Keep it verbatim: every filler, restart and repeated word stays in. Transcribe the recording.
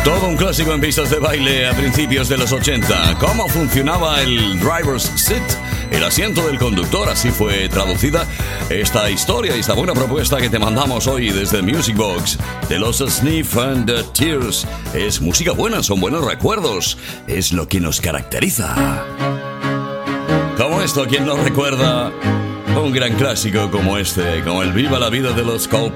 Todo un clásico en pistas de baile a principios de los ochenta. ¿Cómo funcionaba el driver's seat? El asiento del conductor, así fue traducida esta historia y esta buena propuesta que te mandamos hoy desde Music Box de los Sniff and the Tears. Es música buena, son buenos recuerdos, es lo que nos caracteriza. Como esto, ¿quién nos recuerda un gran clásico como este, como el Viva la Vida de los Coldplay?